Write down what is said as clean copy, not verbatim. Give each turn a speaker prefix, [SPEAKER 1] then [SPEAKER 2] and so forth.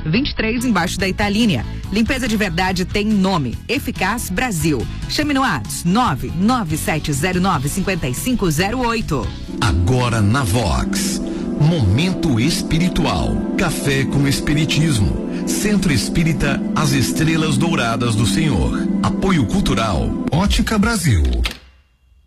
[SPEAKER 1] 23, embaixo da Italínia. Limpeza de verdade tem nome, Eficaz Brasil. Chame no WhatsApp 997095508.
[SPEAKER 2] Agora na Vox, Momento Espiritual, Café com Espiritismo, Centro Espírita As Estrelas Douradas do Senhor, Apoio Cultural, Ótica Brasil.